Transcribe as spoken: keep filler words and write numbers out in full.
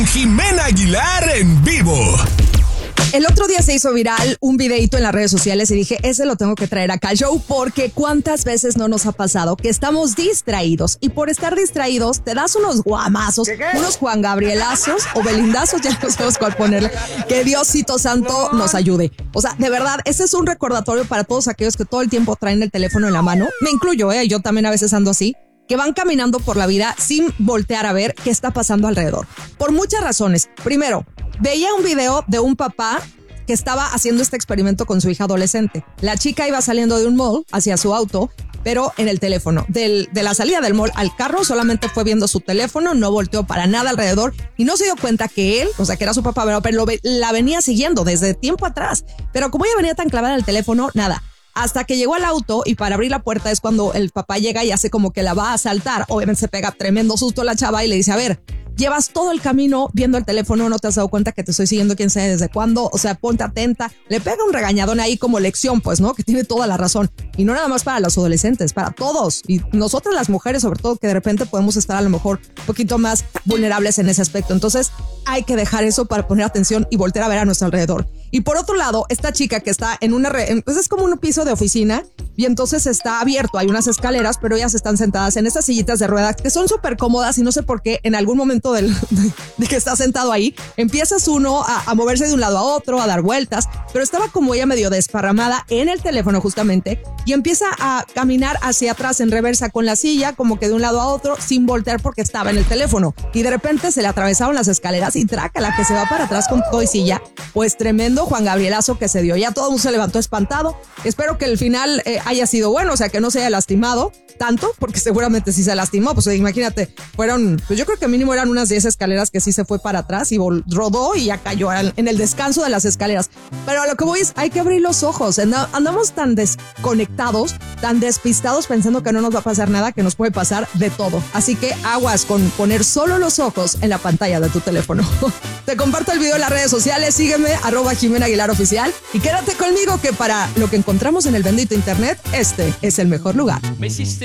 Jimena Aguilar en vivo. El otro día se hizo viral un videito en las redes sociales y dije, ese lo tengo que traer acá al show, porque cuántas veces no nos ha pasado que estamos distraídos y por estar distraídos te das unos guamazos, unos Juan Gabrielazos o Belindazos, ya no sabemos cuál ponerle, que Diosito Santo nos ayude. O sea, de verdad, ese es un recordatorio para todos aquellos que todo el tiempo traen el teléfono en la mano. Me incluyo, ¿eh? Yo también a veces ando así, que van caminando por la vida sin voltear a ver qué está pasando alrededor. Por muchas razones. Primero, veía un video de un papá que estaba haciendo este experimento con su hija adolescente. La chica iba saliendo de un mall hacia su auto, pero en el teléfono. Del, de la salida del mall al carro solamente fue viendo su teléfono, no volteó para nada alrededor y no se dio cuenta que él, o sea, que era su papá, pero, pero lo, la venía siguiendo desde tiempo atrás. Pero como ella venía tan clavada en el teléfono, nada. Hasta que llegó al auto y para abrir la puerta es cuando el papá llega y hace como que la va a asaltar. Obviamente se pega tremendo susto a la chava y le dice, a ver, llevas todo el camino viendo el teléfono, no te has dado cuenta que te estoy siguiendo quién sabe desde cuándo, o sea, ponte atenta. Le pega un regañadón ahí como lección, pues, ¿no? Que tiene toda la razón. Y no nada más para los adolescentes, para todos. Y nosotras las mujeres, sobre todo, que de repente podemos estar a lo mejor un poquito más vulnerables en ese aspecto. Entonces, hay que dejar eso para poner atención y voltear a ver a nuestro alrededor. Y por otro lado, esta chica que está en una... Re- pues es como un piso de oficina y entonces está abierto, hay unas escaleras, pero ellas están sentadas en estas sillitas de ruedas que son súper cómodas y no sé por qué en algún momento del, de, de que está sentado ahí, empiezas uno a, a moverse de un lado a otro, a dar vueltas, pero estaba como ella medio desparramada en el teléfono justamente y empieza a caminar hacia atrás en reversa con la silla, como que de un lado a otro, sin voltear porque estaba en el teléfono. Y de repente se le atravesaron las escaleras y traca la que se va para atrás con todo y silla, pues tremendo Juan Gabrielazo que se dio. Ya todo el mundo se levantó espantado. Espero que el final eh, haya sido bueno, o sea, que no se haya lastimado tanto, porque seguramente sí se lastimó. Pues imagínate, fueron, pues yo creo que mínimo eran unas diez escaleras que sí se fue para atrás y vol- rodó y ya cayó en el descanso de las escaleras. Pero a lo que voy es, hay que abrir los ojos. Andamos tan desconectados, tan despistados pensando que no nos va a pasar nada, que nos puede pasar de todo. Así que aguas con poner solo los ojos en la pantalla de tu teléfono. Te comparto el video en las redes sociales, sígueme, arroba Jimena Aguilar Oficial, y quédate conmigo que para lo que encontramos en el bendito internet, este es el mejor lugar. Me hiciste